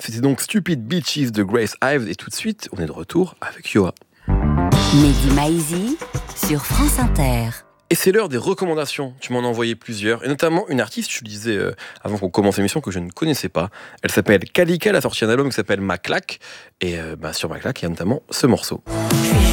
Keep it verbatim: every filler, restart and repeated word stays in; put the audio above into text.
C'était donc Stupid Bitches de Grace Ives. Et tout de suite, on est de retour avec Yoa. Mehdi Maizi sur France Inter. Et c'est l'heure des recommandations. Tu m'en as envoyé plusieurs. Et notamment une artiste, je te disais euh, avant qu'on commence l'émission, que je ne connaissais pas. Elle s'appelle Kalika, elle a sorti un album qui s'appelle Ma Claque. Et euh, bah, sur Ma Claque, il y a notamment ce morceau. Je suis